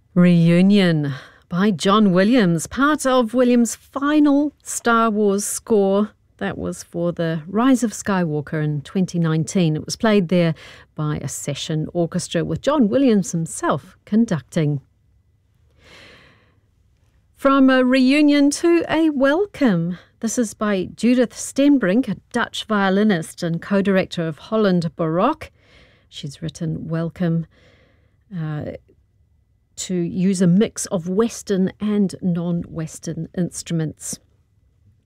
Reunion by John Williams, part of Williams' final Star Wars score. That was for The Rise of Skywalker in 2019. It was played there by a session orchestra with John Williams himself conducting. From a reunion to a welcome. This is by Judith Stenbrink, a Dutch violinist and co-director of Holland Baroque. She's written Welcome to use a mix of Western and non-Western instruments.